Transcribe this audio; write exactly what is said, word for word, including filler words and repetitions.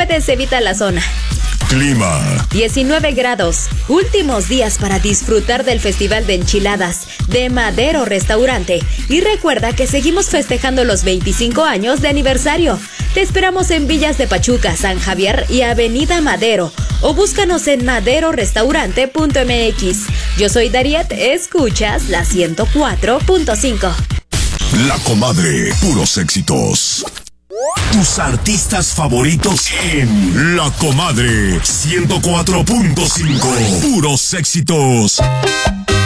puedes, evita la zona. Clima. diecinueve grados. Últimos días para disfrutar del Festival de Enchiladas de Madero Restaurante. Y recuerda que seguimos festejando los veinticinco años de aniversario. Te esperamos en Villas de Pachuca, San Javier y Avenida Madero. O búscanos en madero restaurante punto m x. Yo soy Dariet, escuchas la ciento cuatro punto cinco. La Comadre, puros éxitos. Tus artistas favoritos en La Comadre ciento cuatro punto cinco. Puros éxitos.